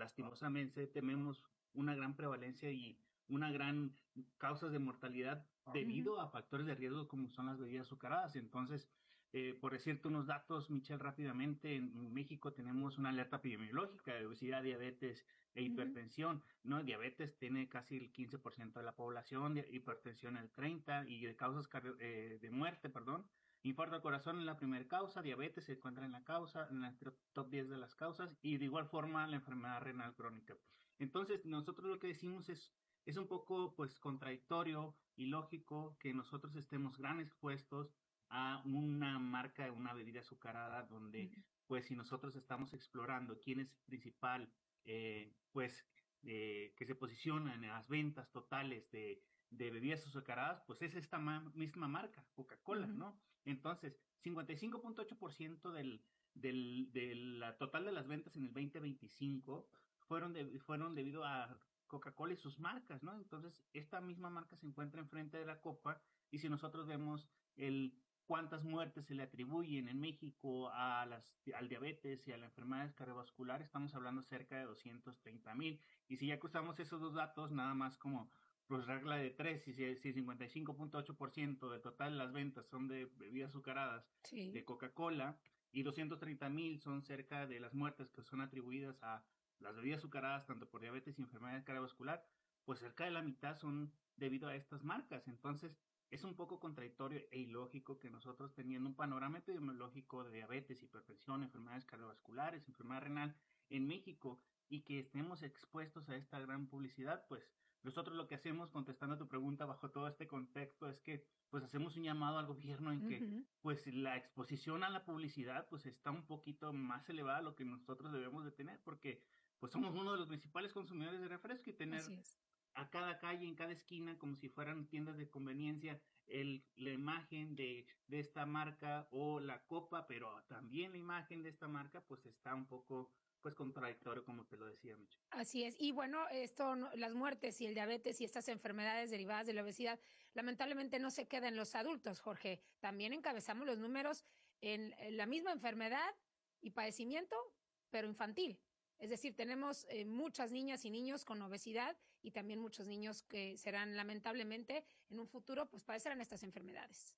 lastimosamente tenemos una gran prevalencia y una gran causas de mortalidad debido a factores de riesgo como son las bebidas azucaradas. Entonces, por decirte unos datos, Michelle, rápidamente, en México tenemos una alerta epidemiológica de obesidad, diabetes e hipertensión, ¿no? Diabetes tiene casi el 15% de la población, hipertensión el 30% y de causas de muerte, perdón. Infarto al corazón es la primera causa, diabetes se encuentra en la causa, en la top 10 de las causas, y de igual forma la enfermedad renal crónica. Entonces, nosotros lo que decimos es un poco, pues, contradictorio y lógico que nosotros estemos gran expuestos a una marca de una bebida azucarada donde, pues, si nosotros estamos explorando quién es el principal, pues, que se posiciona en las ventas totales de bebidas azucaradas, pues es esta misma marca, Coca-Cola, ¿no? Entonces, 55.8% de la total de las ventas en el 2025 fueron debido a Coca-Cola y sus marcas, ¿no? Entonces, esta misma marca se encuentra enfrente de la copa y si nosotros vemos cuántas muertes se le atribuyen en México al diabetes y a las enfermedades cardiovasculares, estamos hablando cerca de 230,000. Y si ya cruzamos esos dos datos, nada más como pues regla de tres, si 55.8% del total de las ventas son de bebidas azucaradas de Coca-Cola y 230,000 son cerca de las muertes que son atribuidas a las bebidas azucaradas, tanto por diabetes y enfermedad cardiovascular, pues cerca de la mitad son debido a estas marcas. Entonces, es un poco contradictorio e ilógico que nosotros teniendo un panorama epidemiológico de diabetes, hipertensión, enfermedades cardiovasculares, enfermedad renal en México y que estemos expuestos a esta gran publicidad, pues nosotros lo que hacemos, contestando a tu pregunta bajo todo este contexto, es que pues hacemos un llamado al gobierno en que pues la exposición a la publicidad pues está un poquito más elevada a lo que nosotros debemos de tener, porque pues somos uno de los principales consumidores de refresco y tener a cada calle, en cada esquina, como si fueran tiendas de conveniencia, la imagen de esta marca o la copa, pero también la imagen de esta marca, pues está un poco, pues, contradictorio, como te lo decía, Micho. Así es. Y bueno, las muertes y el diabetes y estas enfermedades derivadas de la obesidad, lamentablemente no se quedan en los adultos, Jorge. También encabezamos los números en la misma enfermedad y padecimiento, pero infantil. Es decir, tenemos muchas niñas y niños con obesidad y también muchos niños que serán lamentablemente en un futuro, pues padecerán estas enfermedades.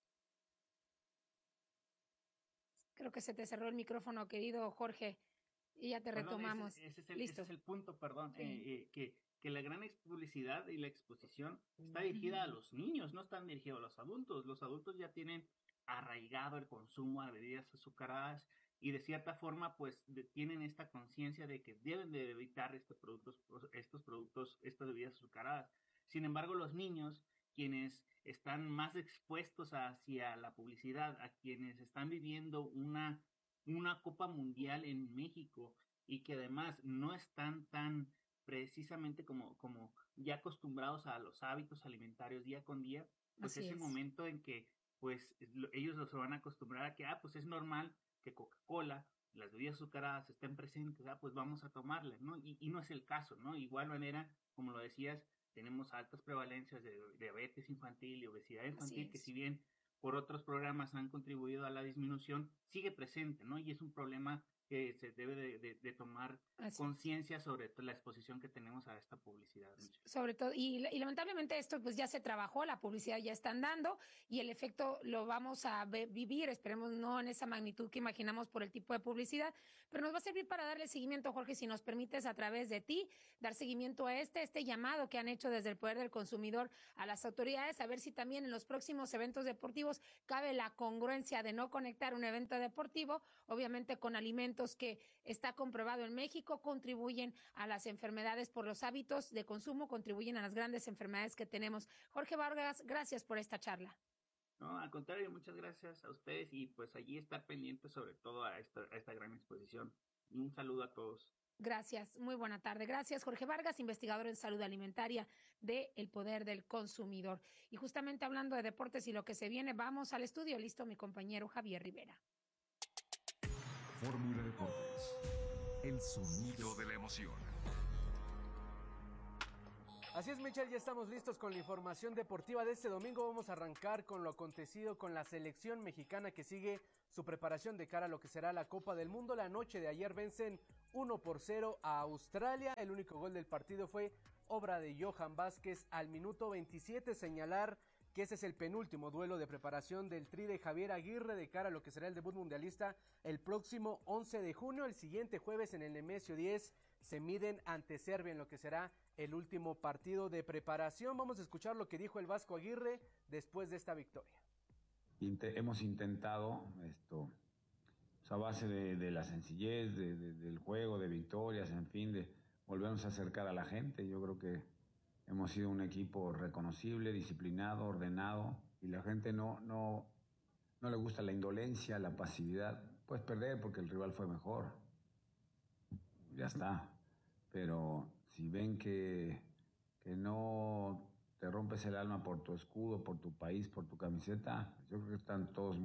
Creo que se te cerró el micrófono, querido Jorge, y ya te retomamos. Ese es el punto, perdón, sí. Que la gran publicidad y la exposición está dirigida a los niños, no están dirigidos a los adultos. Los adultos ya tienen arraigado el consumo de bebidas azucaradas y de cierta forma pues tienen esta conciencia de que deben de evitar estos productos, estas bebidas azucaradas. Sin embargo, los niños, quienes están más expuestos hacia la publicidad, a quienes están viviendo una Copa Mundial en México y que además no están tan precisamente como ya acostumbrados a los hábitos alimentarios día con día, pues es el momento en que pues ellos se van a acostumbrar a que, pues es normal que Coca-Cola, las bebidas azucaradas estén presentes, pues vamos a tomarlas, ¿no? Y no es el caso, ¿no? Igual manera, como lo decías, tenemos altas prevalencias de diabetes infantil y obesidad infantil, que si bien por otros programas han contribuido a la disminución, sigue presente, ¿no? Y es un problema que se debe de tomar conciencia sobre la exposición que tenemos a esta publicidad. Sobre todo, y lamentablemente esto pues ya se trabajó, la publicidad ya están dando y el efecto lo vamos a vivir, esperemos no en esa magnitud que imaginamos por el tipo de publicidad, pero nos va a servir para darle seguimiento, Jorge, si nos permites a través de ti, dar seguimiento a este llamado que han hecho desde el Poder del Consumidor a las autoridades, a ver si también en los próximos eventos deportivos cabe la congruencia de no conectar un evento deportivo, obviamente con alimentos que está comprobado en México, contribuyen a las enfermedades por los hábitos de consumo, contribuyen a las grandes enfermedades que tenemos. Jorge Vargas, gracias por esta charla. No, al contrario, muchas gracias a ustedes y pues allí estar pendientes sobre todo a esta gran exposición. Un saludo a todos. Gracias, muy buena tarde. Gracias, Jorge Vargas, investigador en salud alimentaria de El Poder del Consumidor. Y justamente hablando de deportes y lo que se viene, vamos al estudio. Listo, mi compañero Javier Rivera. Fórmula Deportes. El sonido de la emoción. Así es, Michelle, ya estamos listos con la información deportiva de este domingo. Vamos a arrancar con lo acontecido con la selección mexicana que sigue su preparación de cara a lo que será la Copa del Mundo. La noche de ayer vencen 1-0 a Australia. El único gol del partido fue obra de Johan Vázquez al minuto 27. Señalar que ese es el penúltimo duelo de preparación del Tri de Javier Aguirre de cara a lo que será el debut mundialista el próximo 11 de junio. El siguiente jueves en el Nemesio 10 se miden ante Serbia en lo que será el último partido de preparación. Vamos a escuchar lo que dijo el Vasco Aguirre después de esta victoria. Hemos intentado esto, a base de la sencillez, del juego, de victorias, en fin, de volvernos a acercar a la gente. Yo creo que hemos sido un equipo reconocible, disciplinado, ordenado, y la gente no le gusta la indolencia, la pasividad. Puedes perder porque el rival fue mejor, ya está, pero si ven que no te rompes el alma por tu escudo, por tu país, por tu camiseta, yo creo que están todos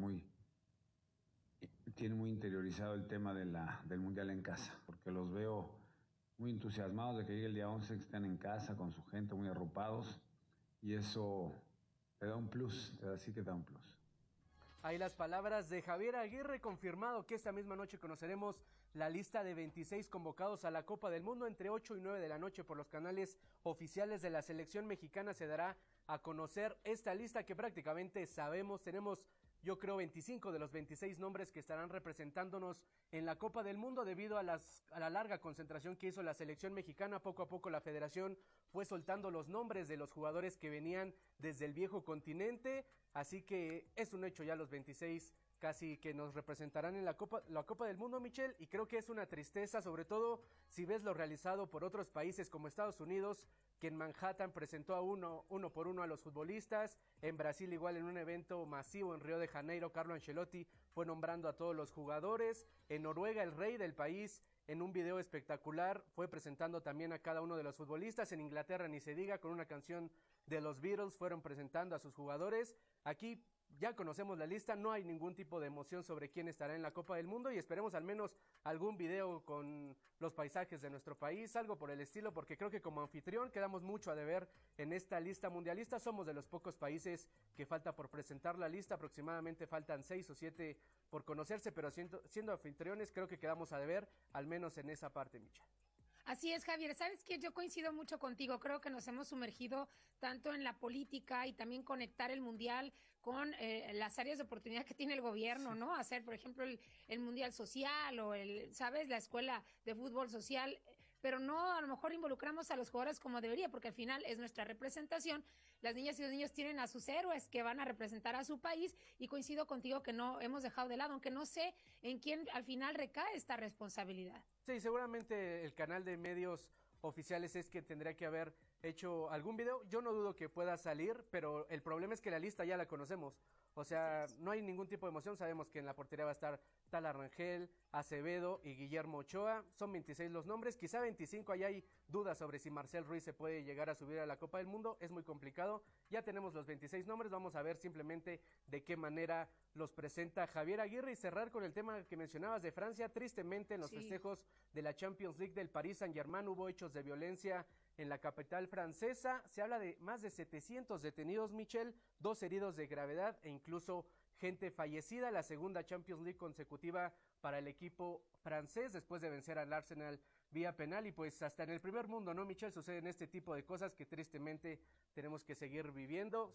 tienen muy interiorizado el tema del Mundial en casa, porque los veo muy entusiasmados de que llegue el día 11, que estén en casa con su gente, muy arropados, y eso te da un plus, así que da un plus. Ahí las palabras de Javier Aguirre, confirmado que esta misma noche conoceremos la lista de 26 convocados a la Copa del Mundo entre 8 y 9 de la noche por los canales oficiales de la selección mexicana. Se dará a conocer esta lista que prácticamente sabemos. Tenemos, yo creo, 25 de los 26 nombres que estarán representándonos en la Copa del Mundo debido a la larga concentración que hizo la selección mexicana. Poco a poco la federación fue soltando los nombres de los jugadores que venían desde el viejo continente, así que es un hecho ya los 26 casi que nos representarán en la Copa del Mundo, Michelle, y creo que es una tristeza, sobre todo si ves lo realizado por otros países como Estados Unidos, que en Manhattan presentó a uno por uno a los futbolistas. En Brasil igual en un evento masivo en Río de Janeiro, Carlo Ancelotti fue nombrando a todos los jugadores. En Noruega el rey del país en un video espectacular fue presentando también a cada uno de los futbolistas. En Inglaterra ni se diga, con una canción de los Beatles fueron presentando a sus jugadores. Aquí ya conocemos la lista, no hay ningún tipo de emoción sobre quién estará en la Copa del Mundo y esperemos al menos algún video con los paisajes de nuestro país, algo por el estilo, porque creo que como anfitrión quedamos mucho a deber en esta lista mundialista. Somos de los pocos países que falta por presentar la lista, aproximadamente faltan 6 o 7 por conocerse, pero siendo anfitriones creo que quedamos a deber, al menos en esa parte, Micha. Así es, Javier. ¿Sabes qué? Yo coincido mucho contigo. Creo que nos hemos sumergido tanto en la política y también conectar el mundial con las áreas de oportunidad que tiene el gobierno, ¿no? Hacer, por ejemplo, el mundial social o ¿sabes? La escuela de fútbol social, pero no a lo mejor involucramos a los jugadores como debería, porque al final es nuestra representación. Las niñas y los niños tienen a sus héroes que van a representar a su país y coincido contigo que no hemos dejado de lado, aunque no sé en quién al final recae esta responsabilidad. Sí, seguramente el canal de medios oficiales es que tendría que haber hecho algún video. Yo no dudo que pueda salir, pero el problema es que la lista ya la conocemos. O sea, no hay ningún tipo de emoción. Sabemos que en la portería va a estar Tala Rangel, Acevedo y Guillermo Ochoa. Son 26 los nombres, quizá 25. Ahí hay dudas sobre si Marcel Ruiz se puede llegar a subir a la Copa del Mundo. Es muy complicado. Ya tenemos los 26 nombres. Vamos a ver simplemente de qué manera los presenta Javier Aguirre y cerrar con el tema que mencionabas de Francia. Tristemente en los festejos de la Champions League del Paris Saint-Germain hubo hechos de violencia en la capital francesa. Se habla de más de 700 detenidos, Michel, 2 heridos de gravedad e incluso gente fallecida. La segunda Champions League consecutiva para el equipo francés después de vencer al Arsenal vía penal. Y pues hasta en el primer mundo, ¿no, Michel? Suceden este tipo de cosas que tristemente tenemos que seguir viviendo.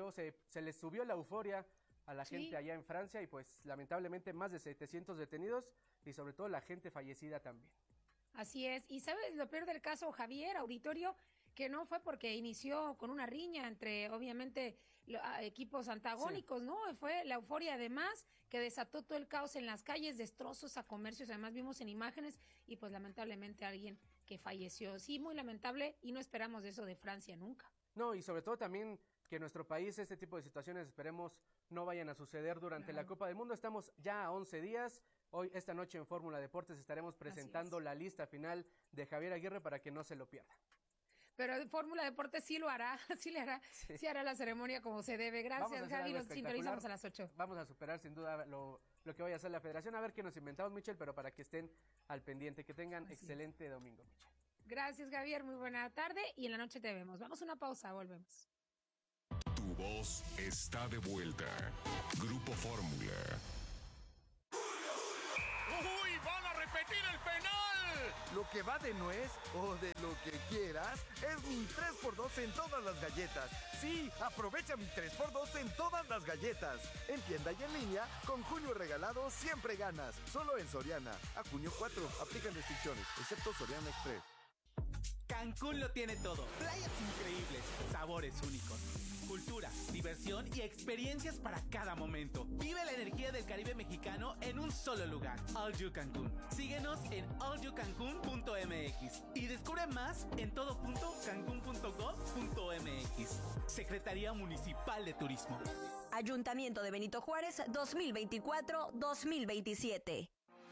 Se les subió la euforia a la gente allá en Francia y pues lamentablemente más de 700 detenidos y sobre todo la gente fallecida también. Así es, y sabes lo peor del caso, Javier, auditorio, que no fue porque inició con una riña entre, obviamente, equipos antagónicos, ¿no? Fue la euforia además que desató todo el caos en las calles, destrozos a comercios, además vimos en imágenes y pues lamentablemente alguien que falleció. Sí, muy lamentable y no esperamos eso de Francia nunca. No, y sobre todo también que en nuestro país este tipo de situaciones esperemos no vayan a suceder durante la Copa del Mundo. Estamos ya a 11 días. Hoy, esta noche en Fórmula Deportes estaremos presentando la lista final de Javier Aguirre para que no se lo pierda. Pero Fórmula Deportes sí lo hará, sí hará la ceremonia como se debe. Gracias, Javi, nos sintonizamos a las 8. Vamos a superar sin duda lo que vaya a hacer la federación, a ver qué nos inventamos, Michel, pero para que estén al pendiente, que tengan excelente domingo, Michel. Gracias, Javier. Muy buena tarde y en la noche te vemos. Vamos a una pausa, volvemos. Tu voz está de vuelta. Grupo Fórmula. ¡Uy! ¡Van a repetir el penal! Lo que va de nuez o de lo que quieras es mi 3x2 en todas las galletas. Sí, aprovecha mi 3x2 en todas las galletas. En tienda y en línea, con junio regalado siempre ganas. Solo en Soriana. A junio 4, aplican restricciones, excepto Soriana Express. Cancún lo tiene todo. Playas increíbles, sabores únicos, cultura, diversión y experiencias para cada momento. Vive la energía del Caribe mexicano en un solo lugar. All You Cancún. Síguenos en allyoucancun.mx y descubre más en todo.cancun.gov.mx. Secretaría Municipal de Turismo. Ayuntamiento de Benito Juárez 2024-2027.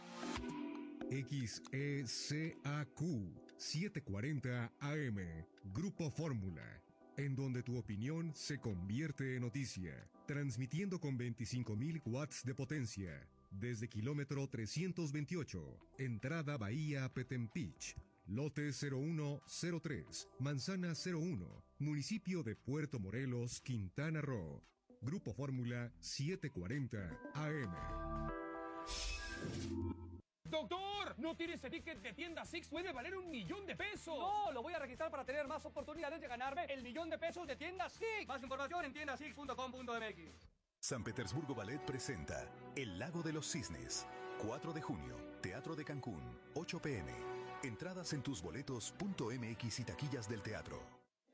XECAQ 740 AM, Grupo Fórmula, en donde tu opinión se convierte en noticia, transmitiendo con 25.000 watts de potencia, desde kilómetro 328, entrada Bahía Petempich, lote 0103, manzana 01, municipio de Puerto Morelos, Quintana Roo. Grupo Fórmula 740 AM. ¡Doctor! ¿No tiene ese ticket de tienda Six? ¡Puede valer $1,000,000! No, lo voy a registrar para tener más oportunidades de ganarme el $1,000,000 de tienda Six. Más información en tiendasix.com.mx. San Petersburgo Ballet presenta El Lago de los Cisnes. 4 de junio, Teatro de Cancún, 8 p.m. Entradas en tusboletos.mx y taquillas del teatro.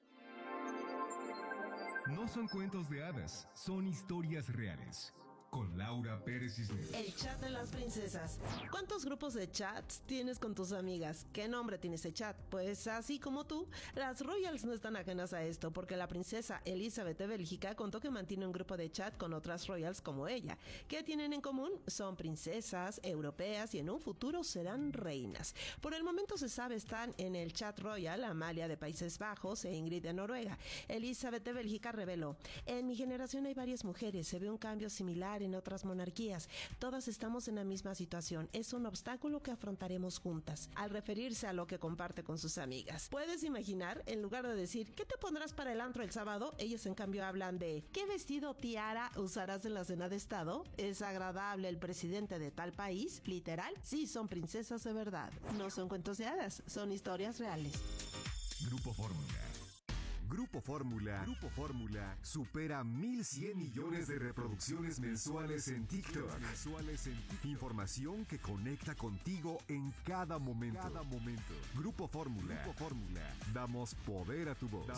No son cuentos de hadas, son historias reales. Con Laura Pérez Cisneros. El chat de las princesas. ¿Cuántos grupos de chats tienes con tus amigas? ¿Qué nombre tiene ese chat? Pues así como tú, las Royals no están ajenas a esto, porque la princesa Elizabeth de Bélgica contó que mantiene un grupo de chat con otras Royals como ella. ¿Qué tienen en común? Son princesas europeas y en un futuro serán reinas. Por el momento se sabe están en el chat Royal Amalia de Países Bajos e Ingrid de Noruega. Elizabeth de Bélgica reveló: en mi generación hay varias mujeres, se ve un cambio similar en otras monarquías. Todas estamos en la misma situación. Es un obstáculo que afrontaremos juntas. Al referirse a lo que comparte con sus amigas. ¿Puedes imaginar? En lugar de decir ¿qué te pondrás para el antro el sábado? Ellas en cambio hablan de ¿qué vestido tiara usarás en la cena de estado? ¿Es agradable el presidente de tal país? ¿Literal? Sí, son princesas de verdad. No son cuentos de hadas, son historias reales. Grupo Fórmula. Grupo Fórmula supera 1,100 millones de reproducciones mensuales en TikTok. Información que conecta contigo en cada momento. Grupo Fórmula. Damos poder a tu voz.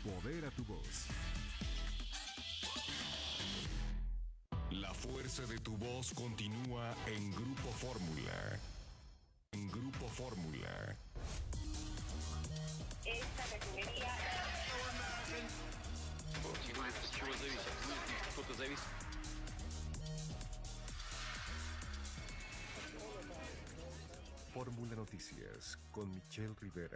La fuerza de tu voz continúa en Grupo Fórmula. Esta refinería... Fórmula Noticias con Michelle Rivera.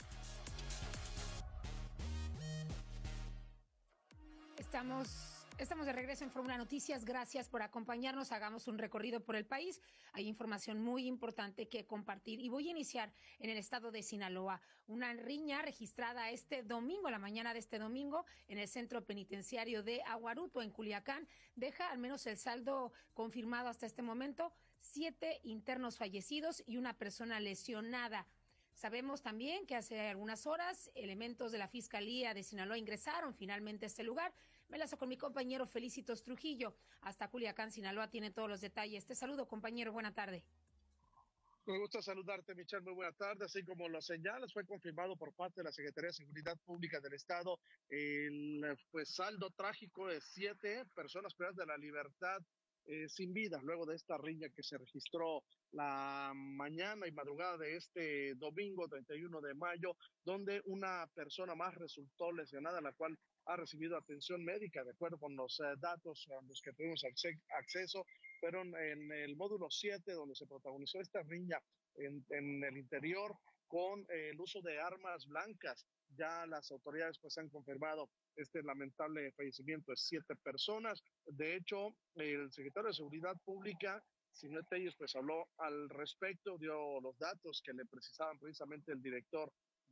Estamos de regreso en Fórmula Noticias. Gracias por acompañarnos. Hagamos un recorrido por el país. Hay información muy importante que compartir. Y voy a iniciar en el estado de Sinaloa. Una riña registrada este domingo, la mañana de este domingo, en el centro penitenciario de Aguaruto, en Culiacán, deja al menos el saldo confirmado hasta este momento: 7 internos fallecidos y una persona lesionada. Sabemos también que hace algunas horas elementos de la Fiscalía de Sinaloa ingresaron finalmente a este lugar. Me enlazo con mi compañero Felicitos Trujillo. Hasta Culiacán, Sinaloa, tiene todos los detalles. Te saludo, compañero. Buena tarde. Me gusta saludarte, Michelle. Muy buena tarde. Así como lo señalas, fue confirmado por parte de la Secretaría de Seguridad Pública del Estado el saldo trágico de 7 personas privadas de la libertad sin vida, luego de esta riña que se registró la mañana y madrugada de este domingo 31 de mayo, donde una persona más resultó lesionada, la cual ha recibido atención médica, de acuerdo con los datos a los que tuvimos acceso. Fueron en el módulo 7, donde se protagonizó esta riña en el interior con el uso de armas blancas. Ya las autoridades pues han confirmado este lamentable fallecimiento de 7 personas. De hecho, el secretario de Seguridad Pública, Sinet Telles, pues habló al respecto, dio los datos que le precisaban precisamente el director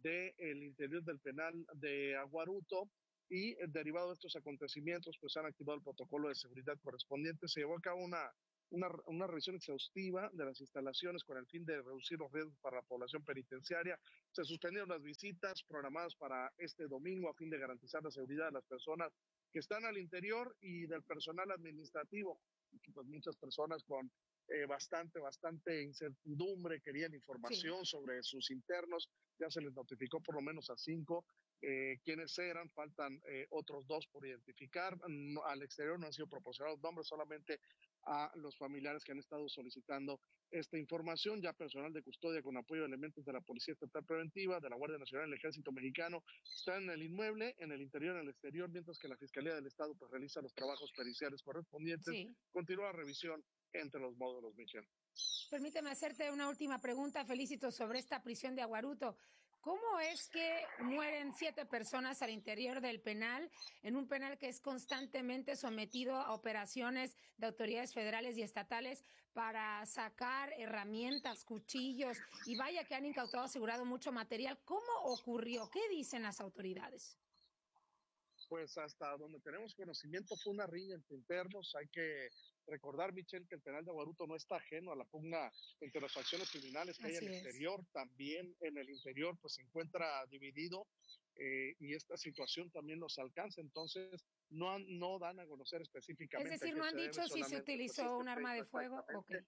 del interior del penal de Aguaruto. Y derivado de estos acontecimientos, pues han activado el protocolo de seguridad correspondiente. Se llevó a cabo una revisión exhaustiva de las instalaciones con el fin de reducir los riesgos para la población penitenciaria. Se suspendieron las visitas programadas para este domingo a fin de garantizar la seguridad de las personas que están al interior y del personal administrativo. Pues muchas personas con bastante incertidumbre querían información sobre sus internos. Ya se les notificó por lo menos a 5 quiénes eran, faltan otros 2 por identificar. Al exterior no han sido proporcionados nombres, solamente a los familiares que han estado solicitando esta información. Ya personal de custodia con apoyo de elementos de la Policía Estatal Preventiva, de la Guardia Nacional y el Ejército Mexicano están en el inmueble, en el interior y en el exterior, mientras que la Fiscalía del Estado pues realiza los trabajos periciales correspondientes. Continúa la revisión entre los módulos, Michelle. Permíteme hacerte una última pregunta, Felicito, sobre esta prisión de Aguaruto. ¿Cómo es que mueren 7 personas al interior del penal, en un penal que es constantemente sometido a operaciones de autoridades federales y estatales para sacar herramientas, cuchillos, y vaya que han incautado, asegurado mucho material? ¿Cómo ocurrió? ¿Qué dicen las autoridades? Pues hasta donde tenemos conocimiento fue una riña entre internos. Hay que recordar, Michelle, que el penal de Aguaruto no está ajeno a la pugna entre las facciones criminales que hay en el exterior. También en el interior pues se encuentra dividido y esta situación también nos alcanza. Entonces no dan a conocer específicamente. Es decir, no han dicho si se utilizó un arma de fuego. Okay.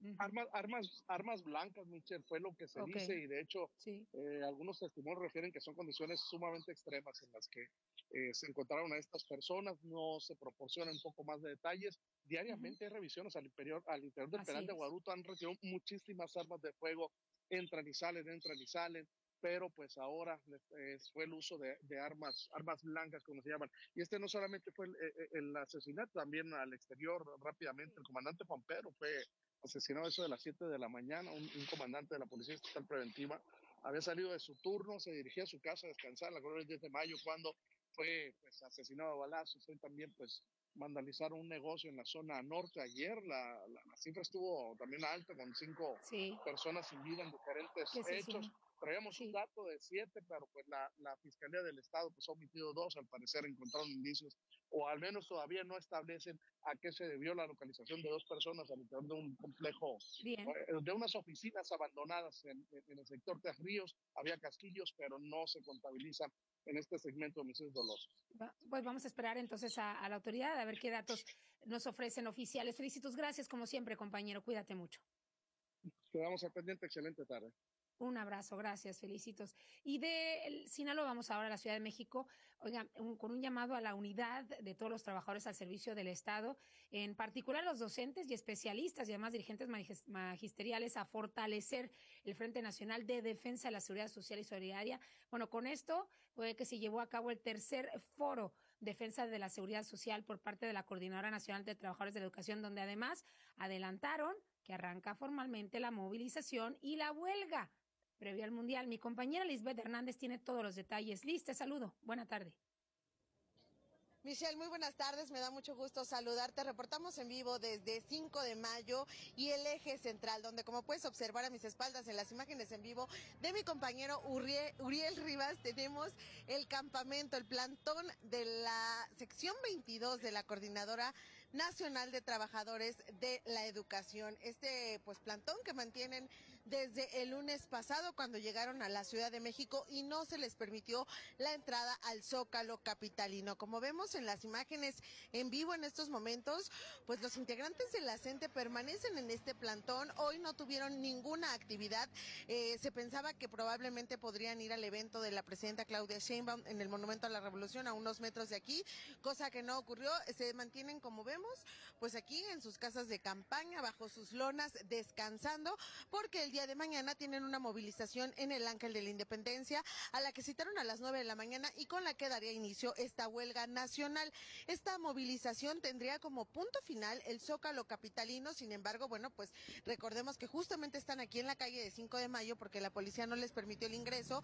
Armas blancas, Michelle, fue lo que se dice, y de hecho algunos testimonios refieren que son condiciones sumamente extremas en las que se encontraron a estas personas. No se proporcionan un poco más de detalles. Diariamente hay revisiones al interior del penal de Aguaruto. Han retirado muchísimas armas de fuego, entran y salen, pero pues ahora fue el uso de armas blancas, como se llaman. Y este no solamente fue el asesinato, también al exterior rápidamente. El comandante Juan Pedro fue asesinado eso de las 7 de la mañana, un comandante de la Policía Estatal Preventiva. Había salido de su turno, se dirigía a su casa a descansar la colonia del 10 de mayo cuando fue pues asesinado a balazos. Hoy también pues vandalizaron un negocio en la zona norte ayer. La cifra estuvo también alta, con 5 personas sin vida en diferentes hechos. Traíamos un dato de 7, pero pues la Fiscalía del Estado pues ha omitido 2, al parecer encontraron indicios, o al menos todavía no establecen a qué se debió la localización de 2 personas al interior de un complejo, de unas oficinas abandonadas en el sector de Ríos. Había casquillos, pero no se contabilizan en este segmento de homicidios dolosos. Pues vamos a esperar entonces a la autoridad a ver qué datos nos ofrecen oficiales. Felicitos, gracias como siempre, compañero, cuídate mucho. Quedamos al pendiente, excelente tarde. Un abrazo, gracias, Felicitos. Y de Sinaloa vamos ahora a la Ciudad de México, oigan, con un llamado a la unidad de todos los trabajadores al servicio del Estado, en particular los docentes y especialistas y además dirigentes magisteriales, a fortalecer el Frente Nacional de Defensa de la Seguridad Social y Solidaria. Bueno, con esto fue que se llevó a cabo el tercer foro Defensa de la Seguridad Social por parte de la Coordinadora Nacional de Trabajadores de la Educación, donde además adelantaron que arranca formalmente la movilización y la huelga previo al Mundial. Mi compañera Lisbeth Hernández tiene todos los detalles. Liz, te saludo. Buena tarde. Michelle, muy buenas tardes, me da mucho gusto saludarte. Reportamos en vivo desde 5 de mayo y el eje central, donde como puedes observar a mis espaldas en las imágenes en vivo de mi compañero Uriel Rivas, tenemos el campamento, el plantón de la sección 22 de la Coordinadora Nacional de Trabajadores de la Educación. Este pues plantón que mantienen desde el lunes pasado, cuando llegaron a la Ciudad de México y no se les permitió la entrada al Zócalo capitalino. Como vemos en las imágenes en vivo en estos momentos, pues los integrantes de la CENTE permanecen en este plantón. Hoy no tuvieron ninguna actividad. Se pensaba que probablemente podrían ir al evento de la presidenta Claudia Sheinbaum en el Monumento a la Revolución, a unos metros de aquí, cosa que no ocurrió. Se mantienen, como vemos, pues aquí en sus casas de campaña, bajo sus lonas, descansando, porque el día de mañana tienen una movilización en el Ángel de la Independencia, a la que citaron a las 9 de la mañana y con la que daría inicio esta huelga nacional. Esta movilización tendría como punto final el Zócalo capitalino. Sin embargo, bueno, pues recordemos que justamente están aquí en la calle de 5 de mayo porque la policía no les permitió el ingreso,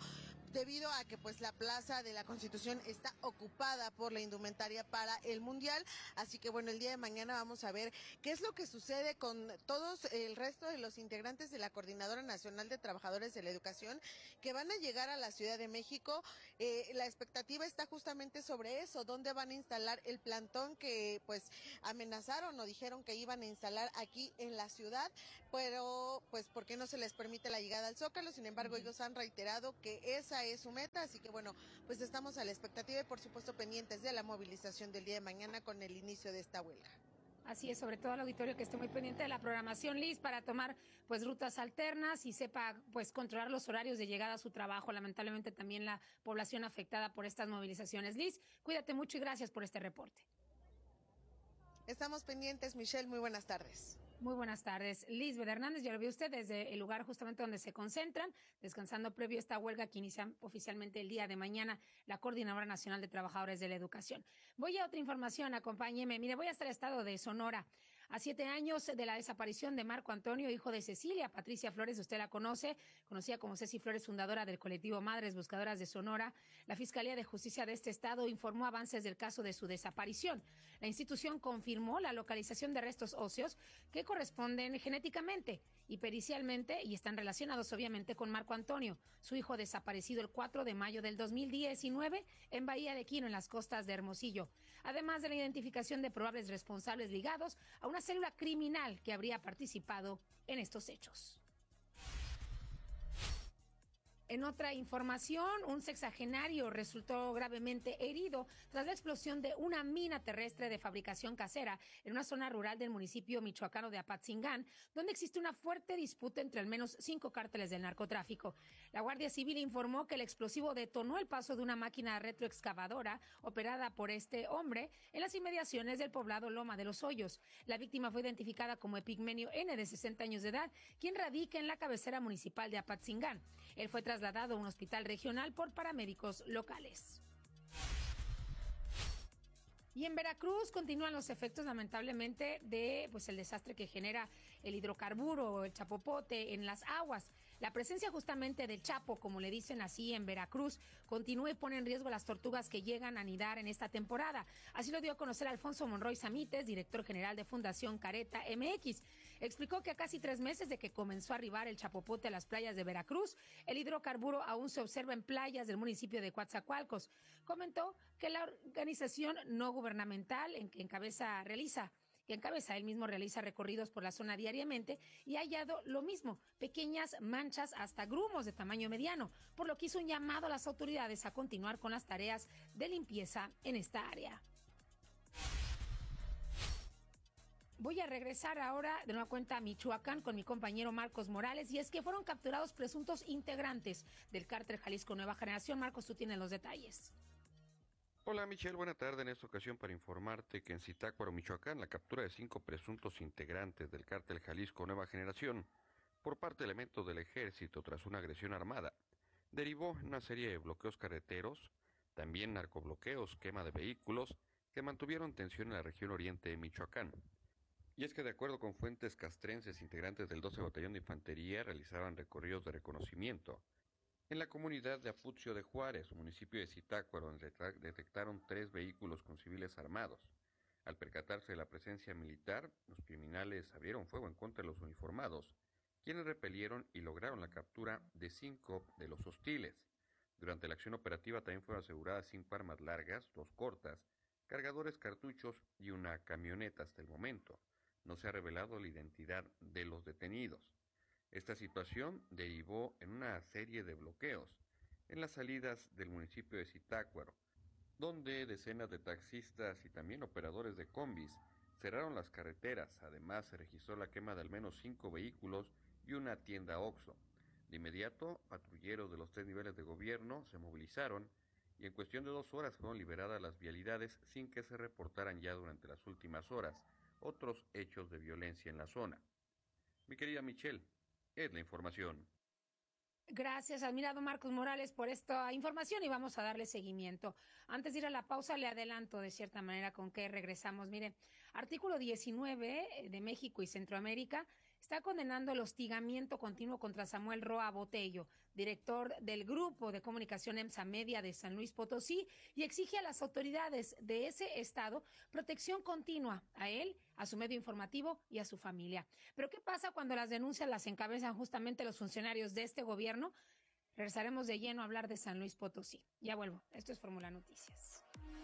debido a que pues la Plaza de la Constitución está ocupada por la indumentaria para el Mundial. Así que bueno, el día de mañana vamos a ver qué es lo que sucede con todos el resto de los integrantes de la Coordinadora Nacional de Trabajadores de la Educación que van a llegar a la Ciudad de México. La expectativa está justamente sobre eso, dónde van a instalar el plantón que pues amenazaron o dijeron que iban a instalar aquí en la ciudad, pero pues porque no se les permite la llegada al Zócalo. Sin embargo, ellos han reiterado que esa es su meta, así que bueno, pues estamos a la expectativa y por supuesto pendientes de la movilización del día de mañana con el inicio de esta huelga. Así es, sobre todo al auditorio que esté muy pendiente de la programación, Liz, para tomar pues rutas alternas y sepa pues controlar los horarios de llegada a su trabajo. Lamentablemente también la población afectada por estas movilizaciones. Liz, cuídate mucho y gracias por este reporte. Estamos pendientes, Michelle, muy buenas tardes. Muy buenas tardes. Lisbeth Hernández, ya lo vio usted desde el lugar justamente donde se concentran, descansando previo a esta huelga que inicia oficialmente el día de mañana la Coordinadora Nacional de Trabajadores de la Educación. Voy a otra información, acompáñeme. Mire, voy hasta el estado de Sonora. A 7 años de la desaparición de Marco Antonio, hijo de Cecilia Patricia Flores, usted la conoce, conocida como Ceci Flores, fundadora del colectivo Madres Buscadoras de Sonora, la Fiscalía de Justicia de este estado informó avances del caso de su desaparición. La institución confirmó la localización de restos óseos que corresponden genéticamente y pericialmente y están relacionados obviamente con Marco Antonio, su hijo desaparecido el 4 de mayo del 2019 en Bahía de Quino, en las costas de Hermosillo, además de la identificación de probables responsables ligados a una célula criminal que habría participado en estos hechos. En otra información, un sexagenario resultó gravemente herido tras la explosión de una mina terrestre de fabricación casera en una zona rural del municipio michoacano de Apatzingán, donde existe una fuerte disputa entre al menos 5 cárteles del narcotráfico. La Guardia Civil informó que el explosivo detonó el paso de una máquina retroexcavadora operada por este hombre en las inmediaciones del poblado Loma de los Hoyos. La víctima fue identificada como Epigmenio N., de 60 años de edad, quien radica en la cabecera municipal de Apatzingán. Él fue trasladado a un hospital regional por paramédicos locales. Y en Veracruz continúan los efectos, lamentablemente, de pues el desastre que genera el hidrocarburo o el chapopote en las aguas. La presencia justamente del chapo, como le dicen así en Veracruz, continúa y pone en riesgo a las tortugas que llegan a anidar en esta temporada. Así lo dio a conocer Alfonso Monroy Samites, director general de Fundación Careta MX. Explicó que a casi 3 meses de que comenzó a arribar el chapopote a las playas de Veracruz, el hidrocarburo aún se observa en playas del municipio de Coatzacoalcos. Comentó que la organización no gubernamental que encabeza él mismo realiza recorridos por la zona diariamente y ha hallado lo mismo, pequeñas manchas hasta grumos de tamaño mediano, por lo que hizo un llamado a las autoridades a continuar con las tareas de limpieza en esta área. Voy a regresar ahora de nueva cuenta a Michoacán con mi compañero Marcos Morales, y es que fueron capturados presuntos integrantes del cártel Jalisco Nueva Generación. Marcos, tú tienes los detalles. Hola Michelle, buena tarde. En esta ocasión para informarte que en Zitácuaro, Michoacán, la captura de 5 presuntos integrantes del cártel Jalisco Nueva Generación por parte de elementos del ejército tras una agresión armada derivó en una serie de bloqueos carreteros, también narcobloqueos, quema de vehículos, que mantuvieron tensión en la región oriente de Michoacán. Y es que de acuerdo con fuentes castrenses, integrantes del 12 Batallón de Infantería realizaban recorridos de reconocimiento en la comunidad de Apucio de Juárez, municipio de Zitácuaro, donde detectaron 3 vehículos con civiles armados. Al percatarse de la presencia militar, los criminales abrieron fuego en contra de los uniformados, quienes repelieron y lograron la captura de 5 de los hostiles. Durante la acción operativa también fueron aseguradas 5 armas largas, 2 cortas, cargadores, cartuchos y una camioneta. Hasta el momento no se ha revelado la identidad de los detenidos. Esta situación derivó en una serie de bloqueos en las salidas del municipio de Zitácuaro, donde decenas de taxistas y también operadores de combis cerraron las carreteras. Además, se registró la quema de al menos 5 vehículos y una tienda Oxxo. De inmediato, patrulleros de los 3 niveles de gobierno se movilizaron y en cuestión de 2 horas fueron liberadas las vialidades sin que se reportaran ya durante las últimas horas otros hechos de violencia en la zona. Mi querida Michelle, es la información. Gracias, admirado Marcos Morales, por esta información, y vamos a darle seguimiento. Antes de ir a la pausa, le adelanto de cierta manera con qué regresamos. Mire, artículo 19 de México y Centroamérica está condenando el hostigamiento continuo contra Samuel Roa Botello, director del Grupo de Comunicación EMSA Media de San Luis Potosí, y exige a las autoridades de ese estado protección continua a él, a su medio informativo y a su familia. Pero ¿qué pasa cuando las denuncias las encabezan justamente los funcionarios de este gobierno? Regresaremos de lleno a hablar de San Luis Potosí. Ya vuelvo. Esto es Fórmula Noticias.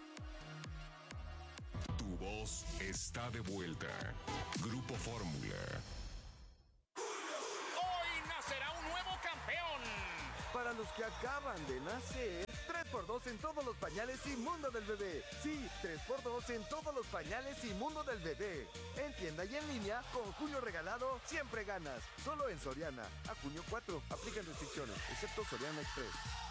Tu voz está de vuelta. Grupo Fórmula. Hoy nacerá un nuevo campeón. Para los que acaban de nacer, 3x2 en todos los pañales y mundo del bebé. Sí, 3x2 en todos los pañales y mundo del bebé. En tienda y en línea, con junio regalado, siempre ganas. Solo en Soriana. A junio 4. Aplican restricciones, excepto Soriana Express.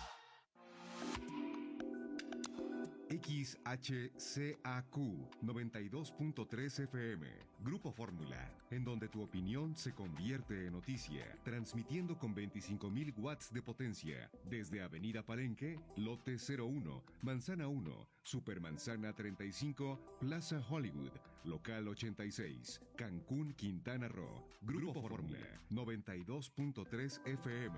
XHCAQ 92.3 FM, Grupo Fórmula, en donde tu opinión se convierte en noticia, transmitiendo con 25,000 watts de potencia, desde Avenida Palenque, Lote 01, Manzana 1, Supermanzana 35, Plaza Hollywood, Local 86, Cancún, Quintana Roo, Grupo Fórmula, 92.3 FM.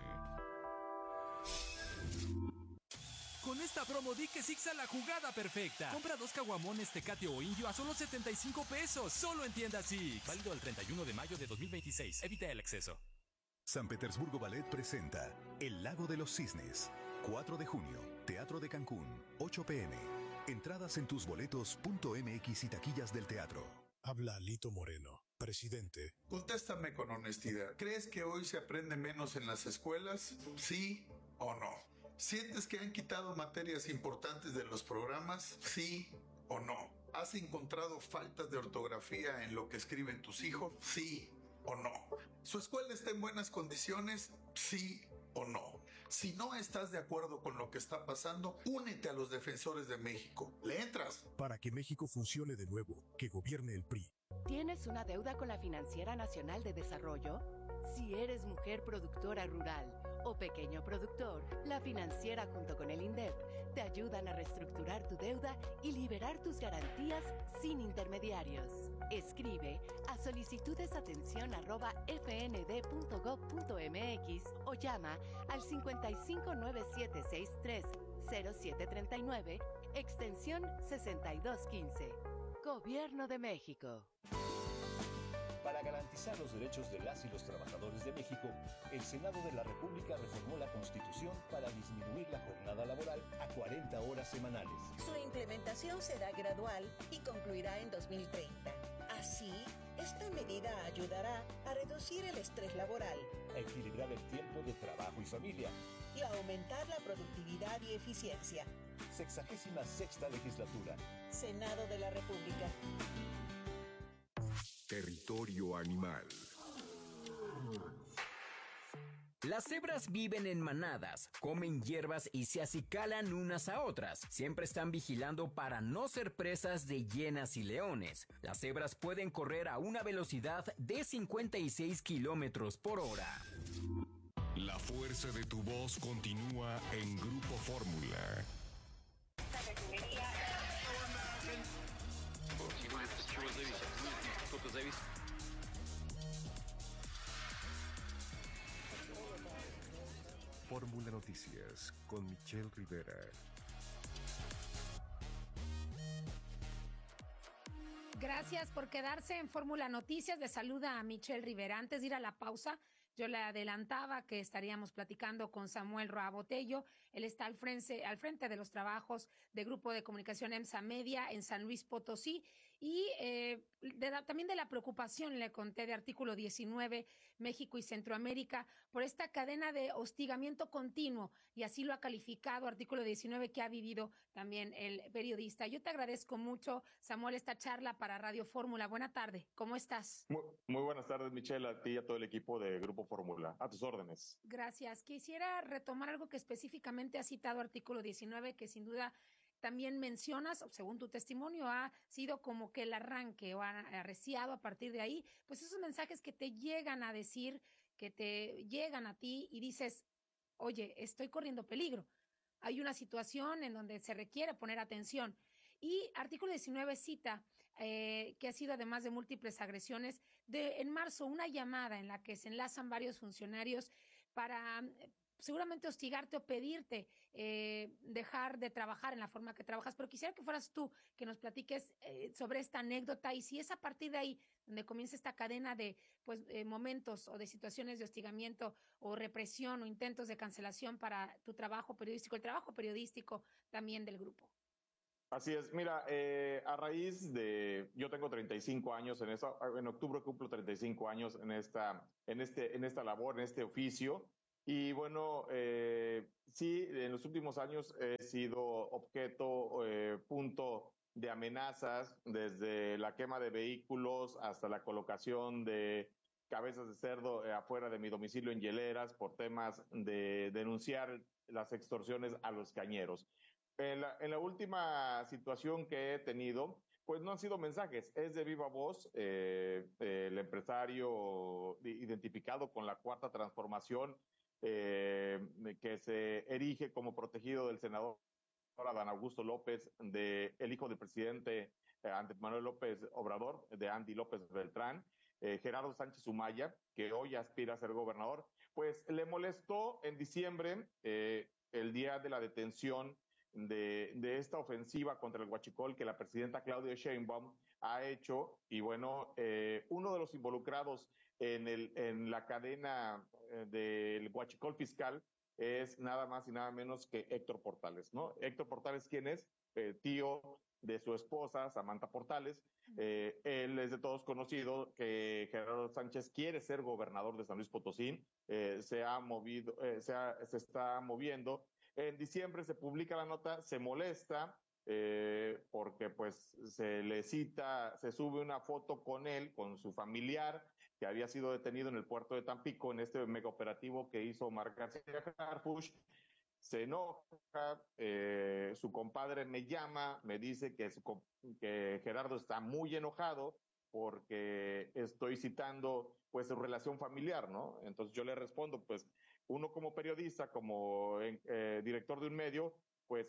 Con esta promo di que Six a la jugada perfecta. Compra 2 caguamones Tecate o Indio a solo 75 pesos. Solo en tienda Six. Válido el 31 de mayo de 2026. Evita el exceso. San Petersburgo Ballet presenta El Lago de los Cisnes. 4 de junio, Teatro de Cancún, 8 p.m. Entradas en tusboletos.mx y taquillas del teatro. Habla Lito Moreno, presidente. Contéstame con honestidad. ¿Crees que hoy se aprende menos en las escuelas? ¿Sí o no? ¿Sientes que han quitado materias importantes de los programas? ¿Sí o no? ¿Has encontrado faltas de ortografía en lo que escriben tus hijos? ¿Sí o no? ¿Su escuela está en buenas condiciones? ¿Sí o no? Si no estás de acuerdo con lo que está pasando, únete a los defensores de México. ¿Le entras? Para que México funcione de nuevo, que gobierne el PRI. ¿Tienes una deuda con la Financiera Nacional de Desarrollo? Si eres mujer productora rural o pequeño productor, la Financiera junto con el INDEP te ayudan a reestructurar tu deuda y liberar tus garantías sin intermediarios. Escribe a solicitudesatención@fnd.gov.mx o llama al 5597630739, extensión 6215. Gobierno de México. Para garantizar los derechos de las y los trabajadores de México, el Senado de la República reformó la Constitución para disminuir la jornada laboral a 40 horas semanales. Su implementación será gradual y concluirá en 2030. Así, esta medida ayudará a reducir el estrés laboral, a equilibrar el tiempo de trabajo y familia y a aumentar la productividad y eficiencia. 66ª legislatura. Senado de la República. Territorio animal. Las cebras viven en manadas, comen hierbas y se acicalan unas a otras. Siempre están vigilando para no ser presas de hienas y leones. Las cebras pueden correr a una velocidad de 56 kilómetros por hora. La fuerza de tu voz continúa en Grupo Fórmula. Fórmula Noticias con Michelle Rivera. Gracias por quedarse en Fórmula Noticias. Le saluda a Michelle Rivera. Antes de ir a la pausa, yo le adelantaba que estaríamos platicando con Samuel Roa Botello. Él está al frente de los trabajos de Grupo de Comunicación EMSA Media en San Luis Potosí. Y también de la preocupación, le conté, de Artículo 19, México y Centroamérica, por esta cadena de hostigamiento continuo, y así lo ha calificado Artículo 19, que ha vivido también el periodista. Yo te agradezco mucho, Samuel, esta charla para Radio Fórmula. Buena tarde, ¿cómo estás? Muy buenas tardes, Michelle, a ti y a todo el equipo de Grupo Fórmula. A tus órdenes. Gracias. Quisiera retomar algo que específicamente ha citado Artículo 19, que sin duda también mencionas, según tu testimonio, ha sido como que el arranque o ha arreciado a partir de ahí, pues esos mensajes que te llegan a decir, que te llegan a ti y dices, oye, estoy corriendo peligro. Hay una situación en donde se requiere poner atención. Y artículo 19 cita que ha sido, además de múltiples agresiones, en marzo una llamada en la que se enlazan varios funcionarios para seguramente hostigarte o pedirte dejar de trabajar en la forma que trabajas, pero quisiera que fueras tú que nos platiques sobre esta anécdota y si es a partir de ahí donde comienza esta cadena de momentos o de situaciones de hostigamiento o represión o intentos de cancelación para tu trabajo periodístico, el trabajo periodístico también del grupo. Así es, mira, a raíz de, yo tengo 35 años en octubre cumplo 35 años en esta labor, en este oficio, y bueno, sí, en los últimos años he sido objeto, punto de amenazas, desde la quema de vehículos hasta la colocación de cabezas de cerdo afuera de mi domicilio en hieleras por temas de denunciar las extorsiones a los cañeros. En la última situación que he tenido, pues no han sido mensajes, es de viva voz. El empresario identificado con la Cuarta Transformación, que se erige como protegido del senador Adán Augusto López, el hijo del presidente Andrés Manuel López Obrador, de Andy López Beltrán, Gerardo Sánchez Humaya, que hoy aspira a ser gobernador, pues le molestó en diciembre, el día de la detención de esta ofensiva contra el huachicol que la presidenta Claudia Sheinbaum ha hecho, y bueno, uno de los involucrados en la cadena del huachicol fiscal es nada más y nada menos que Héctor Portales, ¿no? Héctor Portales, ¿quién es? Tío de su esposa, Samantha Portales. Él es de todos conocido que Gerardo Sánchez quiere ser gobernador de San Luis Potosí, se está moviendo. En diciembre se publica la nota, se molesta, porque pues se sube una foto con él, con su familiar, que había sido detenido en el puerto de Tampico, en este mega operativo que hizo Omar García Harfuch. Se enoja, su compadre me llama, me dice que Gerardo está muy enojado porque estoy citando pues su relación familiar, ¿no? Entonces yo le respondo, pues uno como periodista, como director de un medio, pues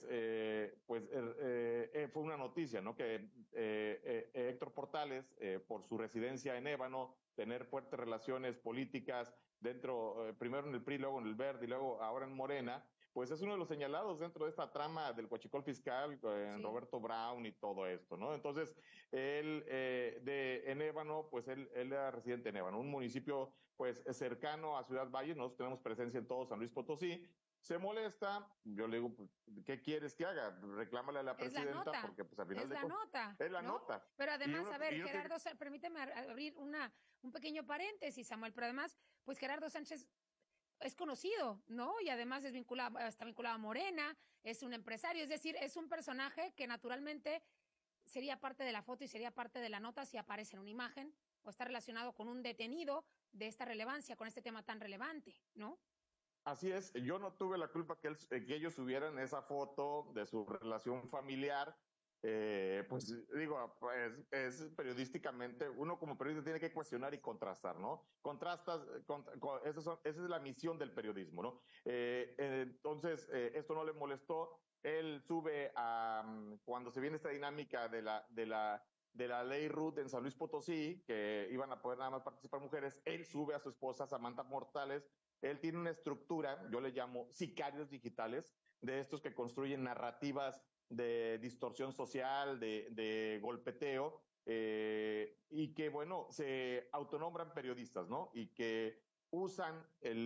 fue una noticia, ¿no? Que Héctor Portales, por su residencia en Ébano, tener fuertes relaciones políticas dentro, primero en el PRI, luego en el Verde y luego ahora en Morena, pues es uno de los señalados dentro de esta trama del huachicol fiscal, en Roberto Brown y todo esto, ¿no? Entonces, él, en Ébano, pues él era residente en Ébano, un municipio, pues, cercano a Ciudad Valle. Nosotros tenemos presencia en todo San Luis Potosí. Se molesta, yo le digo, pues, ¿qué quieres que haga? Reclámale a la presidenta, porque pues al final es la nota. Pero además, Gerardo, permíteme abrir un pequeño paréntesis, Samuel, pero además, pues Gerardo Sánchez es conocido, ¿no? Y además está vinculado a Morena, es un empresario, es decir, es un personaje que naturalmente sería parte de la foto y sería parte de la nota si aparece en una imagen o está relacionado con un detenido de esta relevancia, con este tema tan relevante, ¿no? Así es, yo no tuve la culpa que ellos subieran esa foto de su relación familiar. Pues digo, pues es periodísticamente, uno como periodista tiene que cuestionar y contrastar, ¿no? Contrastas, esa es la misión del periodismo, ¿no? Entonces, esto no le molestó. Él sube cuando se viene esta dinámica de la ley Ruth en San Luis Potosí, que iban a poder nada más participar mujeres, él sube a su esposa Samantha Portales. Él tiene una estructura, yo le llamo sicarios digitales, de estos que construyen narrativas de distorsión social, de golpeteo, y que, bueno, se autonombran periodistas, ¿no? Y que usan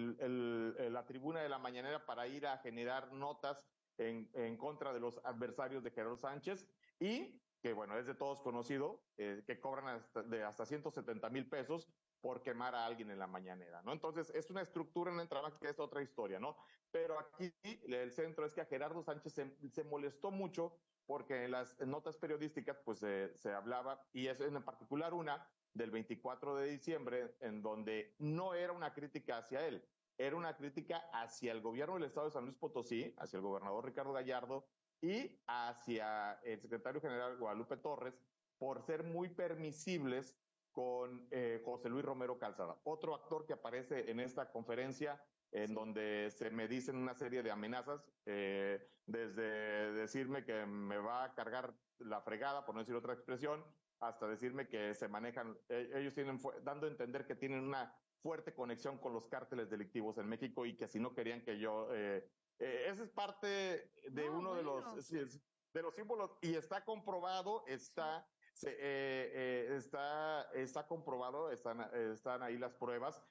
la tribuna de la mañanera para ir a generar notas en contra de los adversarios de Gerardo Sánchez, y que, bueno, es de todos conocido, que cobran hasta 170,000 pesos por quemar a alguien en la mañanera, ¿no? Entonces, es una estructura, una entrada que es otra historia, ¿no? Pero aquí el centro es que a Gerardo Sánchez se molestó mucho porque en las notas periodísticas, pues, se hablaba, y es en particular una del 24 de diciembre, en donde no era una crítica hacia él, era una crítica hacia el gobierno del estado de San Luis Potosí, hacia el gobernador Ricardo Gallardo y hacia el secretario general Guadalupe Torres, por ser muy permisibles con José Luis Romero Calzada, otro actor que aparece en esta conferencia, en donde se me dicen una serie de amenazas, desde decirme que me va a cargar la fregada, por no decir otra expresión, hasta decirme que se manejan, ellos dando a entender que tienen una fuerte conexión con los cárteles delictivos en México y que si no querían que yo... ese es parte de uno de los símbolos y está comprobado, está comprobado, están ahí las pruebas.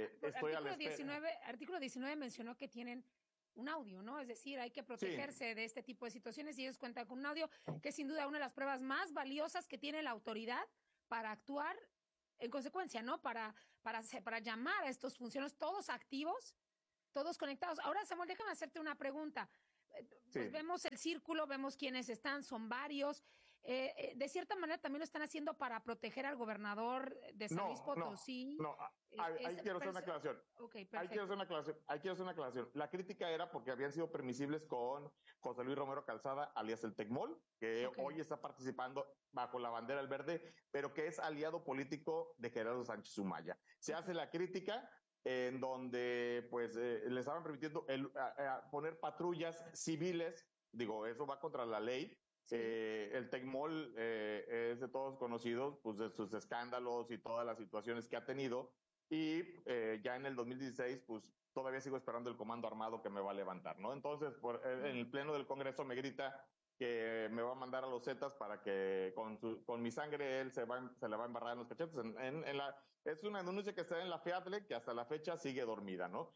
Artículo 19 mencionó que tienen un audio, ¿no? Es decir, hay que protegerse de este tipo de situaciones y ellos cuentan con un audio que es sin duda una de las pruebas más valiosas que tiene la autoridad para actuar en consecuencia, ¿no? Para llamar a estos funcionarios todos activos, todos conectados. Ahora, Samuel, déjame hacerte una pregunta. Pues vemos el círculo, vemos quiénes están, son varios. De cierta manera también lo están haciendo para proteger al gobernador de San Luis Potosí. Ahí quiero hacer una aclaración. Ahí quiero hacer una aclaración. La crítica era porque habían sido permisibles con José Luis Romero Calzada, alias el Tecmol, que hoy está participando bajo la bandera del verde, pero que es aliado político de Gerardo Sánchez Humaya. Se hace la crítica en donde pues le estaban permitiendo poner patrullas civiles, digo, eso va contra la ley. El Tecmol es de todos conocidos, pues de sus escándalos y todas las situaciones que ha tenido, y ya en el 2016, pues todavía sigo esperando el comando armado que me va a levantar, ¿no? Entonces, en el pleno del Congreso me grita que me va a mandar a los Zetas para que con mi sangre él se le va a embarrar en los cachetes. Es una denuncia que está en la FEADLE, que hasta la fecha sigue dormida, ¿no?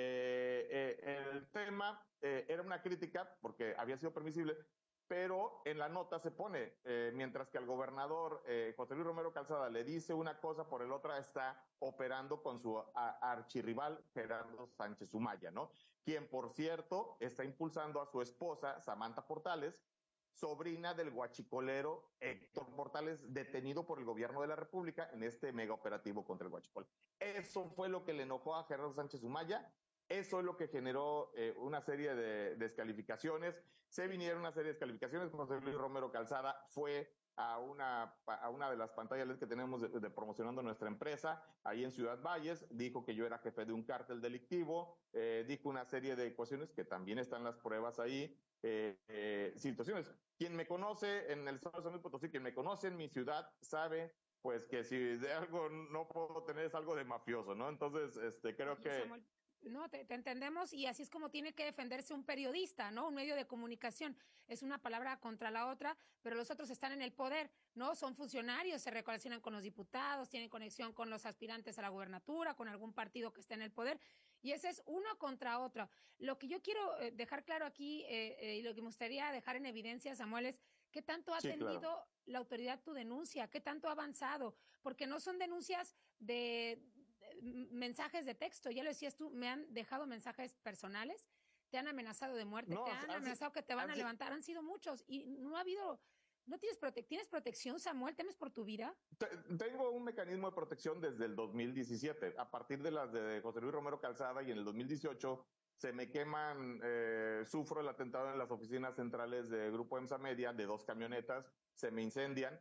El tema era una crítica porque había sido permisible, pero en la nota se pone, mientras que al gobernador José Luis Romero Calzada le dice una cosa, por el otra está operando con su archirrival Gerardo Sánchez Humaya, ¿no? Quien, por cierto, está impulsando a su esposa, Samantha Portales, sobrina del guachicolero Héctor Portales, detenido por el gobierno de la República en este mega operativo contra el huachicol. Eso fue lo que le enojó a Gerardo Sánchez Humaya. Eso es lo que generó una serie de descalificaciones. Se vinieron una serie de descalificaciones. José Luis Romero Calzada fue a una de las pantallas LED que tenemos de promocionando nuestra empresa, ahí en Ciudad Valles, dijo que yo era jefe de un cártel delictivo, dijo una serie de cuestiones que también están las pruebas ahí, situaciones. Quien me conoce en el estado de San Luis Potosí, quien me conoce en mi ciudad, sabe pues que si de algo no puedo tener es algo de mafioso, ¿no? Entonces, creo que... Samuel, no, te entendemos y así es como tiene que defenderse un periodista, ¿no? Un medio de comunicación. Es una palabra contra la otra, pero los otros están en el poder, ¿no? Son funcionarios, se relacionan con los diputados, tienen conexión con los aspirantes a la gubernatura, con algún partido que esté en el poder, y ese es uno contra otro. Lo que yo quiero dejar claro aquí y lo que me gustaría dejar en evidencia, Samuel, es qué tanto ha atendido la autoridad tu denuncia, qué tanto ha avanzado, porque no son denuncias de mensajes de texto, ya lo decías tú, me han dejado mensajes personales, te han amenazado de muerte, te han amenazado que te van a levantar, han sido muchos y no ha habido, no tienes protección, Samuel, ¿temes por tu vida? Tengo un mecanismo de protección desde el 2017, a partir de las de José Luis Romero Calzada, y en el 2018 se me queman, sufro el atentado en las oficinas centrales de Grupo EMSA Media, de 2 camionetas, se me incendian.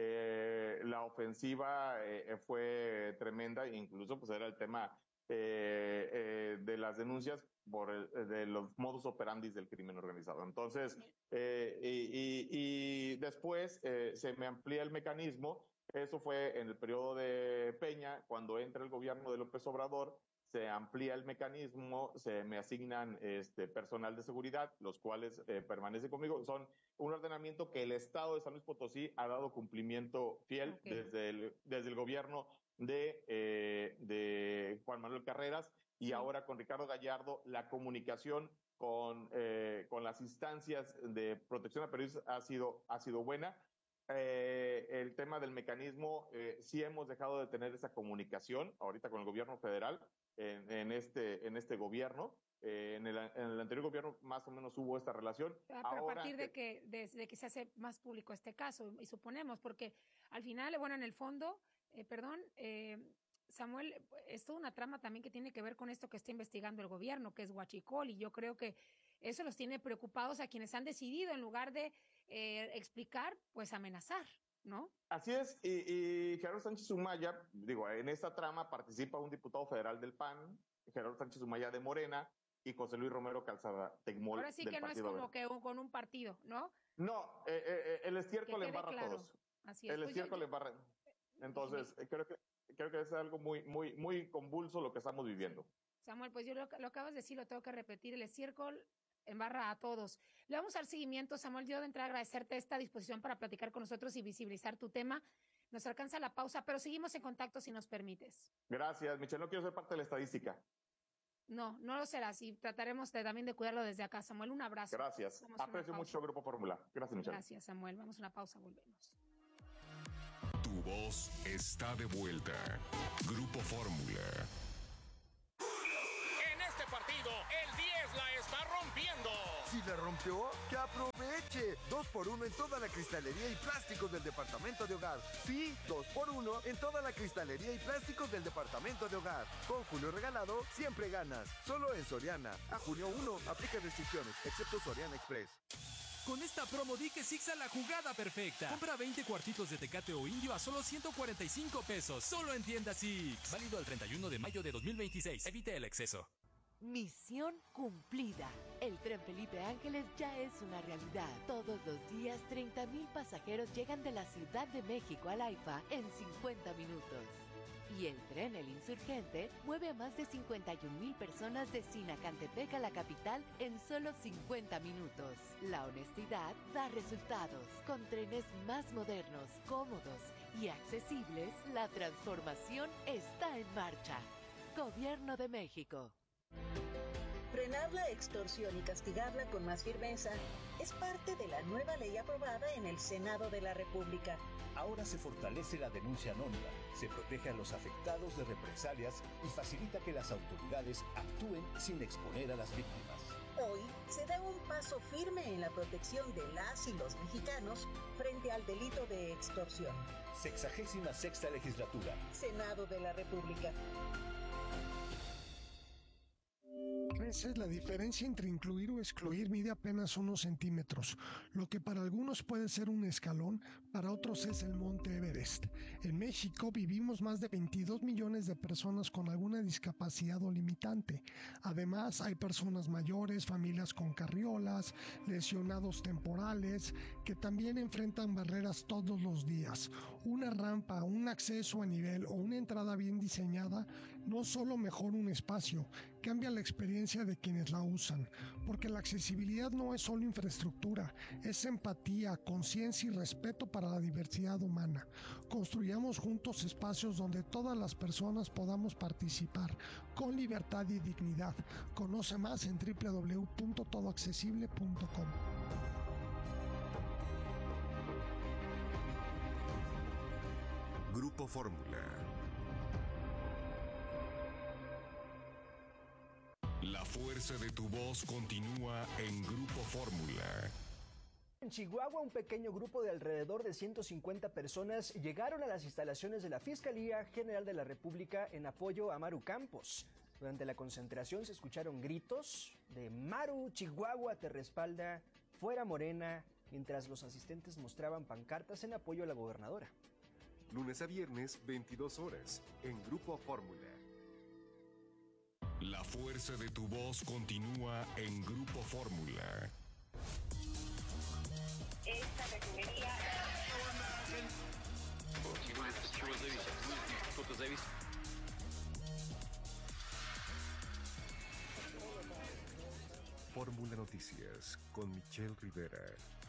La ofensiva fue tremenda, incluso pues era el tema de las denuncias de los modus operandi del crimen organizado. Entonces, y después se me amplía el mecanismo. Eso fue en el periodo de Peña, cuando entra el gobierno de López Obrador, se amplía el mecanismo, se me asignan personal de seguridad, los cuales permanecen conmigo. Son un ordenamiento que el Estado de San Luis Potosí ha dado cumplimiento fiel desde el gobierno de Juan Manuel Carreras y ahora con Ricardo Gallardo. La comunicación con las instancias de protección a periodistas ha sido buena. El tema del mecanismo, sí hemos dejado de tener esa comunicación ahorita con el gobierno federal en este gobierno. En el anterior gobierno más o menos hubo esta relación. Pero a partir de que se hace más público este caso, y suponemos, porque al final, bueno, en el fondo, Samuel, es toda una trama también que tiene que ver con esto que está investigando el gobierno, que es huachicol, y yo creo que eso los tiene preocupados a quienes han decidido, en lugar de explicar, pues amenazar, ¿no? Así es, y Gerardo Sánchez Humaya, digo, en esta trama participa un diputado federal del PAN, Gerardo Sánchez Humaya de Morena, y José Luis Romero Calzada Tecmol. Ahora sí que no es como que con un partido, ¿no? No, el estiércol embarra a todos. Así es. El estiércol embarra. Entonces, creo que es algo muy convulso lo que estamos viviendo. Samuel, pues yo lo acabas de decir, lo tengo que repetir, el estiércol embarra a todos. Le vamos a dar seguimiento, Samuel. Yo de entrada agradecerte esta disposición para platicar con nosotros y visibilizar tu tema. Nos alcanza la pausa, pero seguimos en contacto si nos permites. Gracias, Michelle. No quiero ser parte de la estadística. No lo serás y trataremos también de cuidarlo desde acá. Samuel, un abrazo. Gracias. Aprecio mucho Grupo Fórmula. Gracias, Michelle. Gracias, Samuel. Vamos a una pausa, volvemos. Tu voz está de vuelta. Grupo Fórmula. En este partido, el 10 la está rompiendo. Si la rompió, que aproveche. 2x1 en toda la cristalería y plásticos del departamento de hogar. Sí, 2x1 en toda la cristalería y plásticos del departamento de hogar. Con Julio Regalado, siempre ganas. Solo en Soriana. A junio 1, aplica restricciones, excepto Soriana Express. Con esta promo di que Six a la jugada perfecta. Compra 20 cuartitos de Tecate o Indio a solo 145 pesos. Solo en tiendas Six. Válido al 31 de mayo de 2026. Evite el exceso. Misión cumplida. El tren Felipe Ángeles ya es una realidad. Todos los días 30,000 pasajeros llegan de la Ciudad de México al AIFA en 50 minutos. Y el tren El Insurgente mueve a más de 51,000 personas de Sinacantepec a la capital en solo 50 minutos. La honestidad da resultados. Con trenes más modernos, cómodos y accesibles, la transformación está en marcha. Gobierno de México. Frenar la extorsión y castigarla con más firmeza es parte de la nueva ley aprobada en el Senado de la República. Ahora se fortalece la denuncia anónima, se protege a los afectados de represalias y facilita que las autoridades actúen sin exponer a las víctimas. Hoy se da un paso firme en la protección de las y los mexicanos frente al delito de extorsión. 66ª legislatura. Senado de la República. Esa es la diferencia entre incluir o excluir. Mide apenas unos centímetros. Lo que para algunos puede ser un escalón, para otros es el Monte Everest. En México vivimos más de 22 millones de personas con alguna discapacidad o limitante. Además, hay personas mayores, familias con carriolas, lesionados temporales, que también enfrentan barreras todos los días. Una rampa, un acceso a nivel o una entrada bien diseñada no solo mejora un espacio, cambia la experiencia de quienes la usan, porque la accesibilidad no es solo infraestructura, es empatía, conciencia y respeto para la diversidad humana. Construyamos juntos espacios donde todas las personas podamos participar con libertad y dignidad. Conoce más en www.todoaccesible.com. Grupo Fórmula. La fuerza de tu voz continúa en Grupo Fórmula. En Chihuahua, un pequeño grupo de alrededor de 150 personas llegaron a las instalaciones de la Fiscalía General de la República en apoyo a Maru Campos. Durante la concentración se escucharon gritos de "Maru, Chihuahua te respalda, fuera Morena", mientras los asistentes mostraban pancartas en apoyo a la gobernadora. Lunes a viernes, 22 horas, en Grupo Fórmula. La fuerza de tu voz continúa en Grupo Fórmula. Esta refinería... Fórmula Noticias con Michelle Rivera.